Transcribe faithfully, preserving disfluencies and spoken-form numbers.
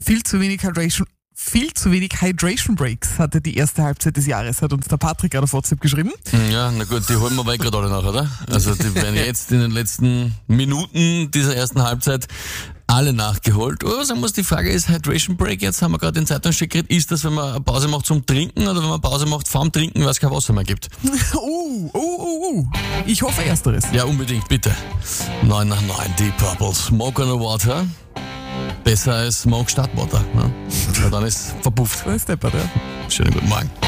Viel zu wenig Hydration, viel zu wenig Hydration Breaks hatte die erste Halbzeit des Jahres, hat uns der Patrick gerade auf WhatsApp geschrieben. Ja, na gut, die holen wir weg gerade alle nach, oder? Also die werden jetzt in den letzten Minuten dieser ersten Halbzeit alle nachgeholt. Oh, sagen wir, die Frage ist, Hydration Break, jetzt haben wir gerade den Zeitungsstück gekriegt, ist das, wenn man eine Pause macht zum Trinken oder wenn man Pause macht vorm Trinken, weil es kein Wasser mehr gibt? Uh, uh, uh, uh. Ich hoffe ersteres. Ja, unbedingt, bitte. neun nach neun, Deep Purple, Smoke on the Water. Besser als Smoke statt Water. Ne? Ja, dann ist verpufft. Das ist deppert, ja. Schönen guten Morgen.